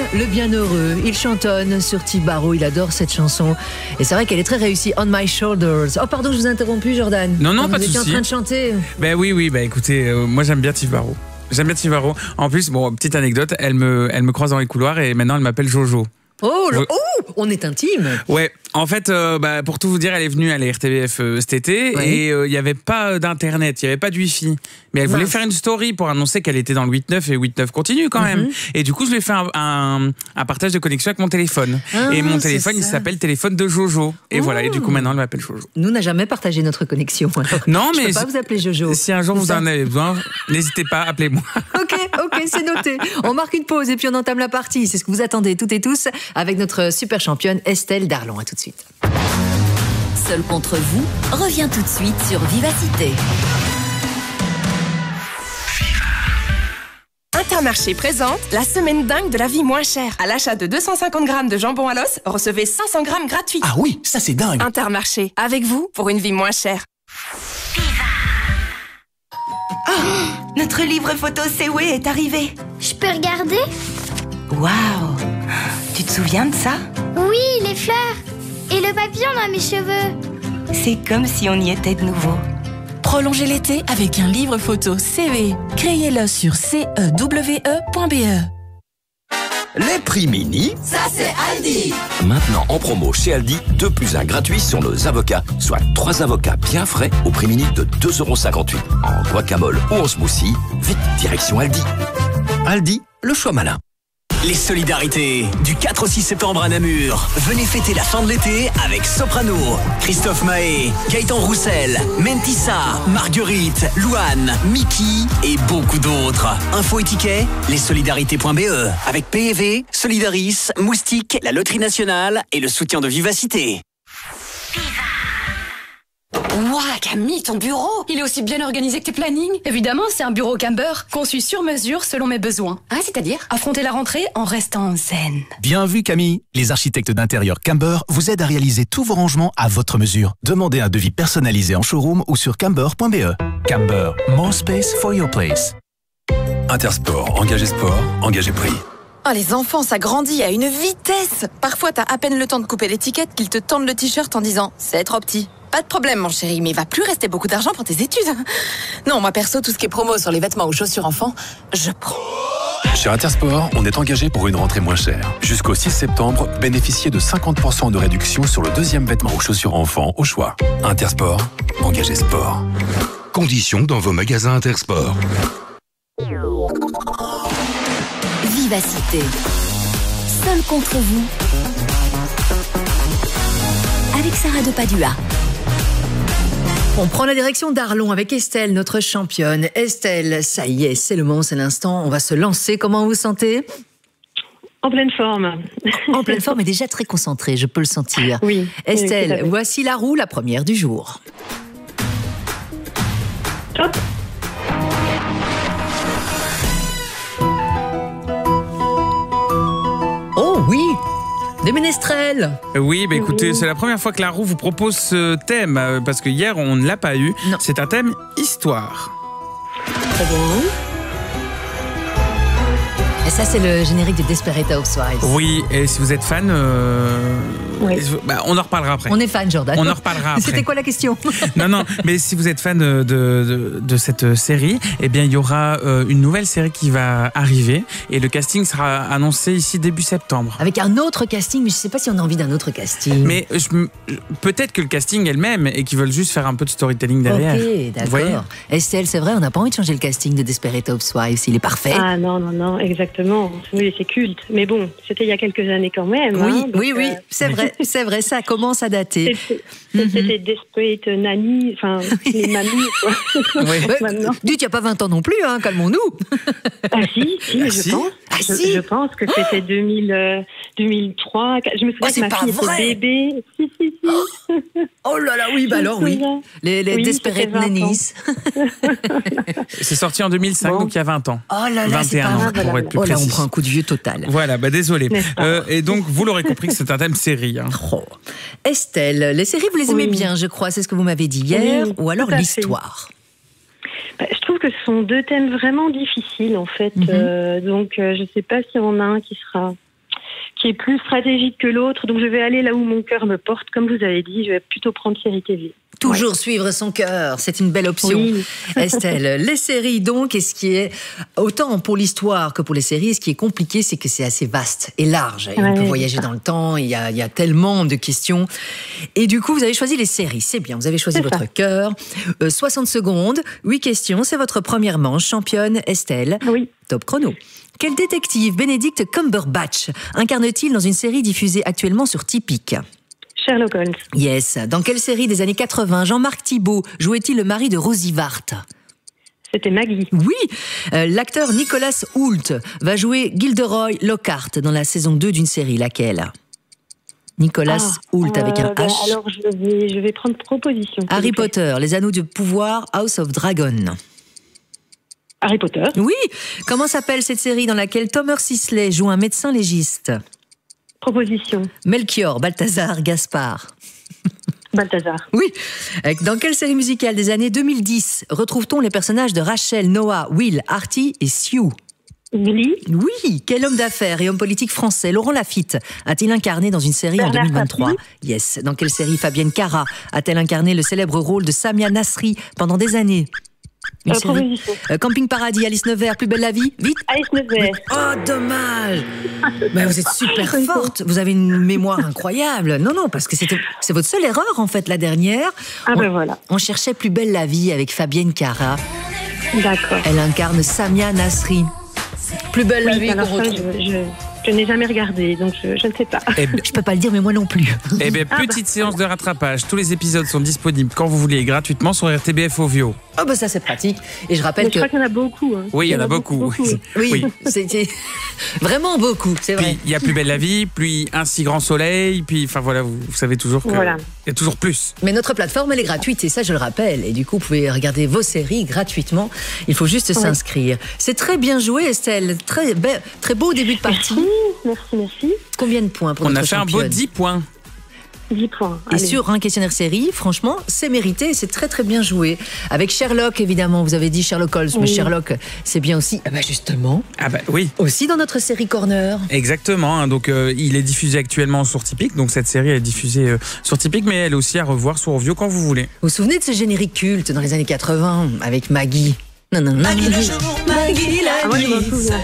le bienheureux. Il chantonne sur Tibaro, il adore cette chanson. Et c'est vrai qu'elle est très réussie. On My Shoulders. Oh pardon, je vous ai interrompu, Jordan. Non, pas de souci. Vous étiez en train de chanter. Oui, écoutez, moi j'aime bien Tibaro. En plus, petite anecdote, elle me croise dans les couloirs et maintenant elle m'appelle Jojo. Oh, on est intime. Ouais, en fait, pour tout vous dire, elle est venue à la RTBF cet été et il n'y avait pas d'internet, il n'y avait pas de wifi. Mais elle voulait faire une story pour annoncer qu'elle était dans le 8-9 et 8-9 continue quand même. Et du coup, je lui ai fait un partage de connexion avec mon téléphone. Et mon téléphone, il s'appelle téléphone de Jojo. Et voilà, et du coup, maintenant, elle m'appelle Jojo. Nous, n'a jamais partagé notre connexion. Non, je mais peux pas vous appeler Jojo. Si un jour vous en avez besoin, n'hésitez pas, appelez-moi. Ok, c'est noté. On marque une pause et puis on entame la partie. C'est ce que vous attendez toutes et tous avec notre super championne Estelle Darlon. À tout de suite. Seul contre vous revient tout de suite sur Vivacité. Intermarché présente la semaine dingue de la vie moins chère. À l'achat de 250 grammes de jambon à l'os, recevez 500 grammes gratuits. Ah oui, ça c'est dingue. Intermarché, avec vous pour une vie moins chère. Oh, notre livre photo CW est arrivé. Je peux regarder? Waouh! Tu te souviens de ça? Oui, les fleurs. Et le papillon dans mes cheveux. C'est comme si on y était de nouveau. Prolongez l'été avec un livre photo CW. Créez-le sur cewe.be. Les prix mini, Ça c'est Aldi. maintenant en promo chez Aldi, 2 + 1 gratuit sur nos avocats, soit 3 avocats bien frais au prix mini de 2,58 € en guacamole ou en smoothie. Vite, direction Aldi. Aldi, le choix malin. Les solidarités du 4 au 6 septembre à Namur. Venez fêter la fin de l'été avec Soprano, Christophe Mahé, Gaëtan Roussel, Mentissa, Marguerite, Louane, Mickey et beaucoup d'autres. Info et tickets, lessolidarités.be avec PEV, Solidaris, Moustique, la Loterie Nationale et le soutien de Vivacité. Ouah, Camille, ton bureau, il est aussi bien organisé que tes plannings. Évidemment, c'est un bureau Camber, conçu sur mesure selon mes besoins. Ah, c'est-à-dire affronter la rentrée en restant zen. Bien vu Camille. Les architectes d'intérieur Camber vous aident à réaliser tous vos rangements à votre mesure. Demandez un devis personnalisé en showroom ou sur camber.be. Camber, more space for your place. Intersport, engagé sport, engagé prix. Oh, les enfants, ça grandit à une vitesse. Parfois, t'as à peine le temps de couper l'étiquette qu'ils te tendent le t-shirt en disant « C'est trop petit ». Pas de problème, mon chéri, mais il va plus rester beaucoup d'argent pour tes études. Non, moi perso, tout ce qui est promo sur les vêtements ou chaussures enfants, je prends. Chez Intersport, on est engagé pour une rentrée moins chère. Jusqu'au 6 septembre, bénéficiez de 50% de réduction sur le deuxième vêtement ou chaussures enfants au choix. Intersport, engagé sport. Conditions dans vos magasins Intersport. Vivacité. Seul contre vous. Avec Sarah de Padua. On prend la direction d'Arlon avec Estelle, notre championne. Estelle, ça y est, c'est le moment, c'est l'instant. On va se lancer. Comment vous sentez ? En pleine forme. En pleine forme et déjà très concentrée, je peux le sentir. Oui. Estelle, voici la roue, la première du jour. Top. Oh oui, des ménestrels. Oui, écoutez, c'est la première fois que la roue vous propose ce thème, parce que hier, on ne l'a pas eu. Non. C'est un thème histoire. Très bien. Et ça, c'est le générique de Desperate Housewives. Oui, et si vous êtes fan, on en reparlera après. On est fan, Jordan. On en reparlera après. C'était quoi la question ? Non, mais si vous êtes fan de cette série, eh bien, il y aura une nouvelle série qui va arriver et le casting sera annoncé ici début septembre. Avec un autre casting, mais je ne sais pas si on a envie d'un autre casting. Mais peut-être que le casting est le même et qu'ils veulent juste faire un peu de storytelling derrière. Ok, d'accord. Estelle, c'est vrai, on n'a pas envie de changer le casting de Desperate Housewives, il est parfait. Ah non, exactement. Oui, c'est culte. Mais bon, c'était il y a quelques années quand même. Oui, c'est vrai, ça commence à dater. C'était Desperate Nanny, enfin, les mamies, quoi. Oui. Dites, il n'y a pas 20 ans non plus, hein, calmons-nous. Ah si, je pense. Je pense que c'était 2003. Je me souviens que ma fille était bébé. Si. Oh là là, oui, bah alors oui. Les Desperate Nannies. C'est sorti en 2005, donc il y a 20 ans. Oh là là, 21 ans, pour être plus précis. Là, on prend un coup de vieux total. Voilà, désolé. Et donc, vous l'aurez compris que c'est un thème série. Hein. Oh. Estelle, les séries, vous les aimez bien, je crois, c'est ce que vous m'avez dit hier, ou alors l'histoire? Je trouve que ce sont deux thèmes vraiment difficiles, en fait. Donc, je ne sais pas s'il y en a un qui sera qui est plus stratégique que l'autre. Donc je vais aller là où mon cœur me porte. Comme je vous avez dit, je vais plutôt prendre série TV. Toujours suivre son cœur, c'est une belle option. Oui. Estelle, les séries donc, et ce qui est, autant pour l'histoire que pour les séries, ce qui est compliqué, c'est que c'est assez vaste et large. Et on peut voyager dans le temps, il y a tellement de questions. Et du coup, vous avez choisi les séries, c'est bien, vous avez choisi votre cœur. 60 secondes, 8 questions, c'est votre première manche. Championne Estelle, top chrono. Quel détective Benedict Cumberbatch incarne-t-il dans une série diffusée actuellement sur Typique ? Sherlock Holmes. Yes. Dans quelle série des années 80 Jean-Marc Thibault jouait-il le mari de Rosie Vart ? C'était Maggie. Oui. L'acteur Nicholas Hoult va jouer Gilderoy Lockhart dans la saison 2 d'une série. Laquelle ? Nicholas Hoult avec un H. Alors je vais prendre proposition. Harry Potter, Les Anneaux du Pouvoir, House of Dragon. Harry Potter. Oui. Comment s'appelle cette série dans laquelle Thomas Sisley joue un médecin légiste ? Proposition. Melchior, Balthazar, Gaspard. Balthazar. Oui. Dans quelle série musicale des années 2010 retrouve-t-on les personnages de Rachel, Noah, Will, Artie et Sue ? Glee. Oui. Quel homme d'affaires et homme politique français Laurent Lafitte a-t-il incarné dans une série en 2023 ? Yes. Dans quelle série Fabienne Cara a-t-elle incarné le célèbre rôle de Samia Nasri pendant des années ? Camping Paradis, Alice Nevers, Plus belle la vie, vite. Alice Nevers. Oh, dommage. Mais vous êtes super forte, vous avez une mémoire incroyable. Non, parce que c'est votre seule erreur en fait, la dernière. Voilà. On cherchait Plus belle la vie avec Fabienne Cara. D'accord. Elle incarne Samia Nasri. Plus belle la vie qu'on retrouve. Je n'ai jamais regardé, donc je ne sais pas. Je peux pas le dire, mais moi non plus. Eh bien, petite séance de rattrapage. Tous les épisodes sont disponibles quand vous voulez, gratuitement sur RTBF Ovio. Oh bah ça c'est pratique. Et je rappelle je crois qu'il y en a beaucoup. Hein. Oui, il y en a beaucoup. Oui, c'était vraiment beaucoup, c'est vrai. Puis il y a Plus belle la vie, puis Un si grand soleil, puis enfin voilà, vous savez toujours qu'il y a toujours plus. Mais notre plateforme elle est gratuite, et ça je le rappelle. Et du coup, vous pouvez regarder vos séries gratuitement. Il faut juste s'inscrire. C'est très bien joué, Estelle. Très beau début de partie. Merci. Combien de points pour notre championne ? On a fait un beau 10 points. 10 points. Et sur un questionnaire série, franchement, c'est mérité, c'est très très bien joué. Avec Sherlock, évidemment, vous avez dit Sherlock Holmes, mais Sherlock, c'est bien aussi, justement, oui. Aussi dans notre série Corner. Exactement, donc il est diffusé actuellement sur Typique, donc cette série est diffusée sur Typique, mais elle est aussi à revoir sur Ovio quand vous voulez. Vous vous souvenez de ce générique culte dans les années 80 avec Maggie ? Maggie le jour, Maggie la nuit.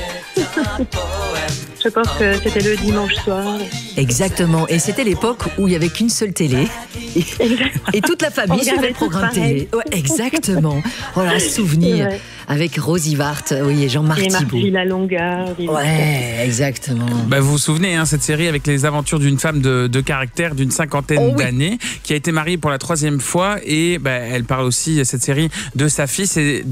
Je pense que c'était le dimanche soir. Exactement. Et c'était l'époque où il n'y avait qu'une seule télé. Et toute la famille suivait le programme télé. Ouais, exactement. Voilà, souvenir. Avec Rosie Vart, et Jean-Marc Thibault. Et la longueur. Ouais, exactement. Vous vous souvenez, cette série avec les aventures d'une femme de caractère d'une cinquantaine d'années, qui a été mariée pour la 3e fois, et elle parle aussi, cette série, de sa fille et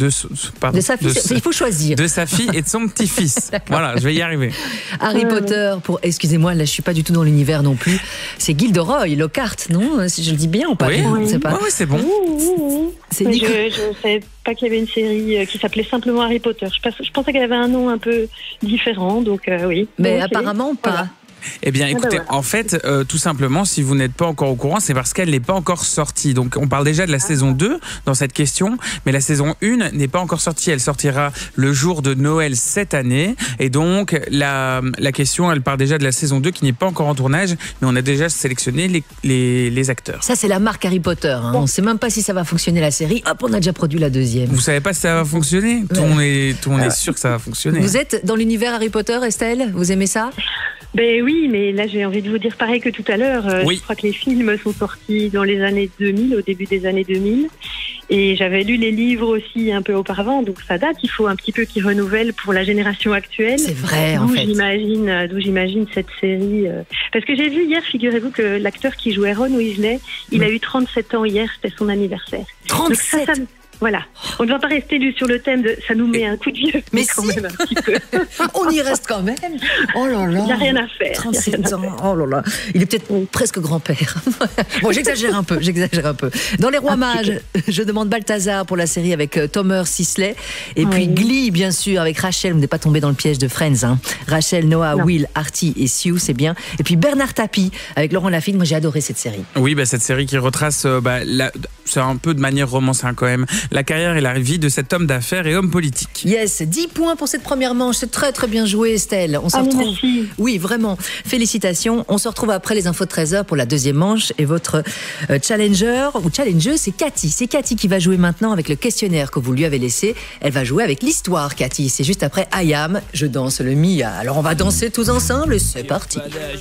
il faut choisir. De sa fille et de son petit-fils. Voilà, je vais y arriver. Harry Potter, excusez-moi, là je suis pas du tout dans l'univers non plus. C'est Gilderoy Lockhart, non ? Si je le dis bien ou pas bien, oui. C'est pas. Oui, c'est bon. Je ne savais pas qu'il y avait une série qui s'appelait simplement Harry Potter. Je pensais qu'elle avait un nom un peu différent, donc oui. Mais apparemment pas. Voilà. Eh bien, écoutez, en fait, tout simplement, si vous n'êtes pas encore au courant, c'est parce qu'elle n'est pas encore sortie. Donc, on parle déjà de la saison 2 dans cette question, mais la saison 1 n'est pas encore sortie. Elle sortira le jour de Noël cette année. Et donc, la question, elle parle déjà de la saison 2 qui n'est pas encore en tournage, mais on a déjà sélectionné les acteurs. Ça, c'est la marque Harry Potter. Hein. On ne sait même pas si ça va fonctionner la série. Hop, on a déjà produit la 2e. Vous savez pas si ça va fonctionner ? Tout le monde est sûr que ça va fonctionner. Vous êtes dans l'univers Harry Potter, Estelle ? Vous aimez ça ? Oui, mais là j'ai envie de vous dire pareil que tout à l'heure. Je crois que les films sont sortis dans les années 2000, au début des années 2000. Et j'avais lu les livres aussi un peu auparavant, donc ça date. Il faut un petit peu qu'ils renouvellent pour la génération actuelle. C'est vrai, en fait. D'où j'imagine cette série. Parce que j'ai vu hier, figurez-vous, que l'acteur qui jouait Ron Weasley, il a eu 37 ans hier, c'était son anniversaire. 37 donc voilà. On ne va pas rester sur le thème de ça nous met un coup de vieux. Mais quand même un petit peu. On y reste quand même. Oh là là. Il n'y a rien à faire. 37 ans. Oh là là. Il est peut-être presque grand-père. Bon, j'exagère un peu. Dans Les Rois Mages, je demande Balthazar pour la série avec Thomas Sisley. Et puis Glee, bien sûr, avec Rachel. Vous n'êtes pas tombé dans le piège de Friends. Hein. Rachel, Noah, Will, Artie et Sue, c'est bien. Et puis Bernard Tapie avec Laurent Lafitte. Moi, j'ai adoré cette série. Oui, cette série qui retrace c'est un peu de manière romancée quand même. La carrière et la vie de cet homme d'affaires et homme politique. Yes, 10 points pour cette première manche. C'est très très bien joué, Estelle. On se retrouve. Merci. Oui, vraiment. Félicitations. On se retrouve après les infos de 13h pour la deuxième manche. Et votre challenger ou challengeuse, c'est Cathy. C'est Cathy qui va jouer maintenant avec le questionnaire que vous lui avez laissé. Elle va jouer avec l'histoire, Cathy. C'est juste après I Am. Je danse le Mia. Alors on va danser tous ensemble. C'est parti.